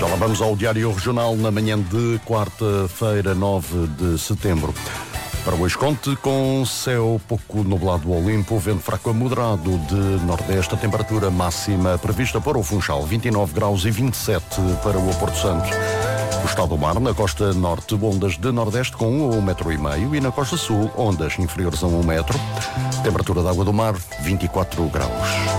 Já lá vamos ao Diário Regional na manhã de quarta-feira, 9 de setembro. Para hoje, conte com céu pouco nublado ao limpo, vento fraco a moderado de nordeste, a temperatura máxima prevista para o Funchal, 29 graus e 27 para o Porto Santo. O estado do mar, na costa norte, ondas de nordeste com 1 a 1,5 metro e na costa sul, ondas inferiores a 1 metro. Temperatura da água do mar, 24 graus.